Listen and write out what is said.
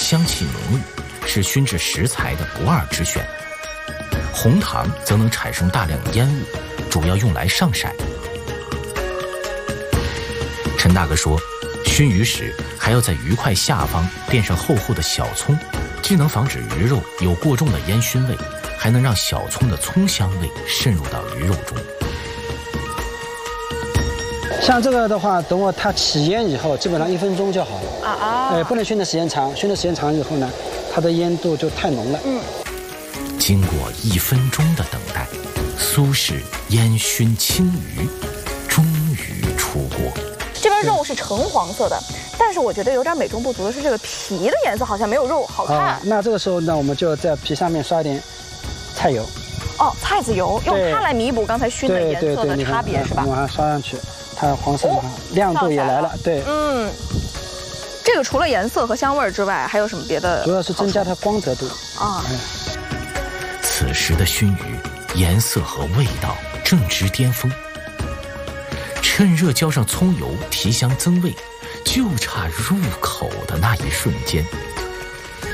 香气浓郁，是熏制食材的不二之选。红糖则能产生大量烟雾，主要用来上色。陈大哥说，熏鱼时还要在鱼块下方垫上厚厚的小葱，既能防止鱼肉有过重的烟熏味，还能让小葱的葱香味渗入到鱼肉中。 像这个的话，等我它起烟以后，基本上1分钟就好了。不能熏的时间长，熏的时间长以后呢，它的烟度就太浓了。 经过1分钟的等待，苏式烟熏青鱼终于出锅。 这边肉是橙黄色的，但是我觉得有点美中不足的是，这个皮的颜色好像没有肉好看。 那这个时候呢，我们就在皮上面刷一点菜油。 菜籽油，用它来弥补刚才熏的颜色的差别，是吧？ 往上刷上去，它黄色亮度也来了。对， 这个除了颜色和香味之外，还有什么别的？ 主要是增加它光泽度啊。 此时的熏鱼颜色和味道正值巅峰，趁热浇上葱油，提香增味，就差入口的那一瞬间。